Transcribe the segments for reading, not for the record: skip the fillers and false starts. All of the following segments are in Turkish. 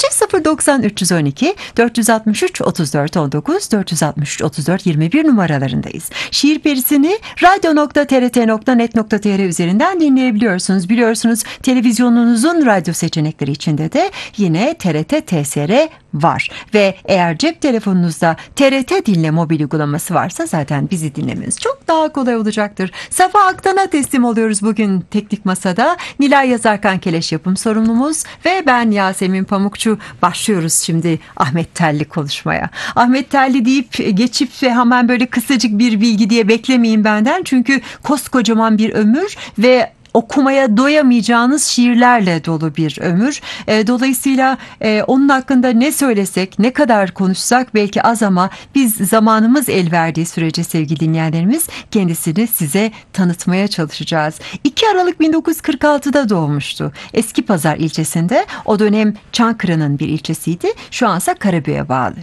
090 312 463 34 19 463 34 21 numaralarındayız. Şiir Perisi'ni radyo.trt.net.tr üzerinden dinleyebiliyorsunuz. Biliyorsunuz televizyonunuzun radyo seçenekleri içinde de yine TRT TSR var. Ve eğer cep telefonunuzda TRT Dinle mobil uygulaması varsa zaten bizi dinlemeniz çok daha kolay olacaktır. Safa Aktan'a teslim oluyoruz bugün Teknik Masa'da. Nilay Yazarkan Keleş yapım sorumlumuz ve ben Yasemin Pamukçu. Başlıyoruz şimdi Ahmet Telli konuşmaya. Ahmet Telli deyip geçip ve hemen böyle kısacık bir bilgi diye beklemeyin benden. Çünkü koskocaman bir ömür ve okumaya doyamayacağınız şiirlerle dolu bir ömür. Dolayısıyla onun hakkında ne söylesek, ne kadar konuşsak belki az ama biz zamanımız el verdiği sürece sevgili dinleyenlerimiz kendisini size tanıtmaya çalışacağız. 2 Aralık 1946'da doğmuştu. Eskipazar ilçesinde, o dönem Çankırı'nın bir ilçesiydi. Şu ansa Karabük'e bağlı.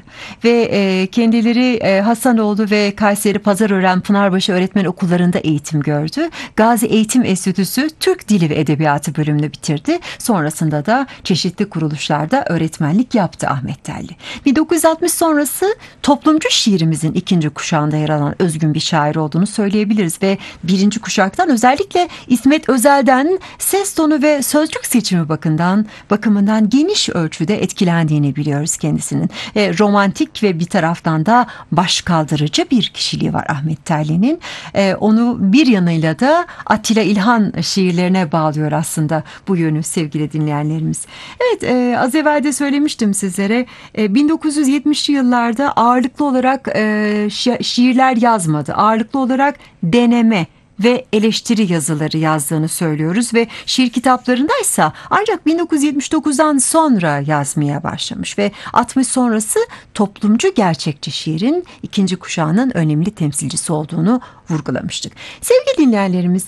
Ve kendileri Hasanoğlu ve Kayseri Pazarören Pınarbaşı Öğretmen Okullarında eğitim gördü. Gazi Eğitim Enstitüsü Türk Dili ve Edebiyatı bölümünü bitirdi. Sonrasında da çeşitli kuruluşlarda öğretmenlik yaptı Ahmet Telli. 1960 sonrası toplumcu şiirimizin ikinci kuşağında yer alan özgün bir şair olduğunu söyleyebiliriz ve birinci kuşaktan özellikle İsmet Özel'den ses tonu ve sözcük seçimi bakımından geniş ölçüde etkilendiğini biliyoruz kendisinin. Romantik ve bir taraftan da başkaldırıcı bir kişiliği var Ahmet Telli'nin. Onu bir yanıyla da Atilla İlhan şiirlerine bağlıyor aslında bu yönü sevgili dinleyenlerimiz. Evet, az evvel de söylemiştim sizlere. 1970'li yıllarda ağırlıklı olarak şiirler yazmadı. Ağırlıklı olarak deneme ve eleştiri yazıları yazdığını söylüyoruz ve şiir kitaplarındaysa ancak 1979'dan sonra yazmaya başlamış ve 60 sonrası toplumcu gerçekçi şiirin ikinci kuşağının önemli temsilcisi olduğunu vurgulamıştık. Sevgili dinleyenlerimiz,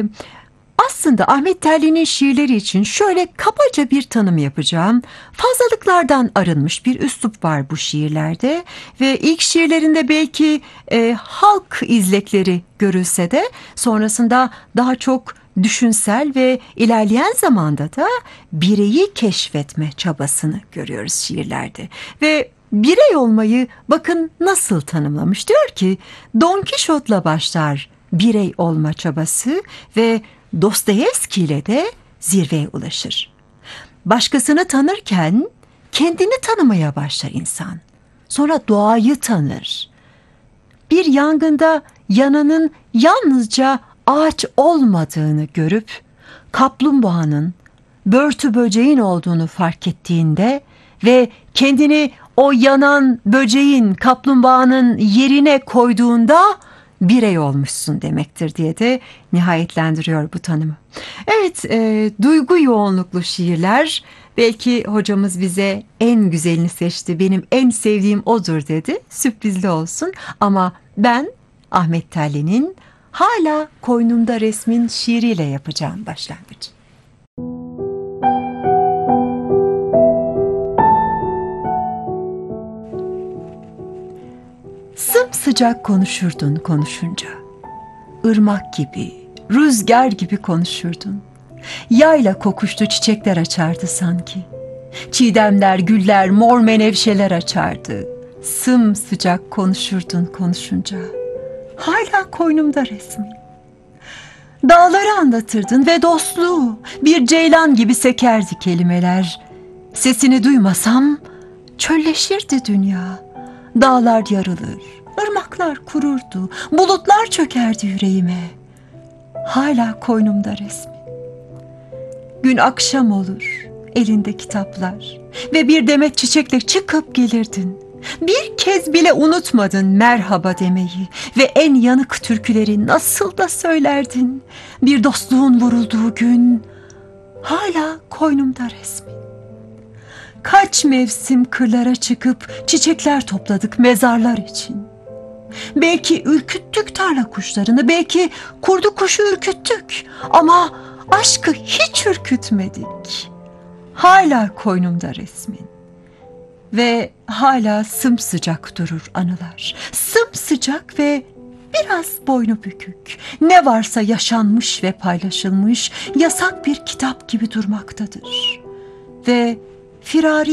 aslında Ahmet Telli'nin şiirleri için şöyle kabaca bir tanım yapacağım. Fazlalıklardan arınmış bir üslup var bu şiirlerde ve ilk şiirlerinde belki halk izlekleri görülse de sonrasında daha çok düşünsel ve ilerleyen zamanda da bireyi keşfetme çabasını görüyoruz şiirlerde. Ve birey olmayı bakın nasıl tanımlamış. Diyor ki Don Kişot'la başlar birey olma çabası ve Dostoyevski ile de zirveye ulaşır. Başkasını tanırken kendini tanımaya başlar insan. Sonra doğayı tanır. Bir yangında yananın yalnızca ağaç olmadığını görüp kaplumbağanın, börtü böceğin olduğunu fark ettiğinde ve kendini o yanan böceğin, kaplumbağanın yerine koyduğunda birey olmuşsun demektir diye de nihayetlendiriyor bu tanımı. Evet, duygu yoğunluklu şiirler, belki hocamız bize en güzelini seçti, benim en sevdiğim odur dedi. Sürprizli olsun ama ben Ahmet Telli'nin Hala Koynumda Resmin şiiriyle yapacağım başlangıcı. Sımsıcak konuşurdun konuşunca. Irmak gibi, rüzgar gibi konuşurdun. Yayla kokuştu çiçekler açardı sanki. Çiğdemler, güller, mor menevşeler açardı. Sımsıcak konuşurdun konuşunca. Hala koynumda resmin. Dağları anlatırdın ve dostluğu, bir ceylan gibi sekerdi kelimeler. Sesini duymasam çölleşirdi dünya. Dağlar yarılır, ırmaklar kururdu, bulutlar çökerdi yüreğime. Hala koynumda resmi. Gün akşam olur, elinde kitaplar ve bir demet çiçekle çıkıp gelirdin. Bir kez bile unutmadın merhaba demeyi ve en yanık türküleri nasıl da söylerdin. Bir dostluğun vurulduğu gün hala koynumda resmi. Kaç mevsim kırlara çıkıp çiçekler topladık mezarlar için. Belki ürküttük tarla kuşlarını, belki kurdu kuşu ürküttük ama aşkı hiç ürkütmedik. Hala koynumda resmin ve hala sımsıcak durur anılar. Sımsıcak ve biraz boynu bükük. Ne varsa yaşanmış ve paylaşılmış yasak bir kitap gibi durmaktadır. Ve firari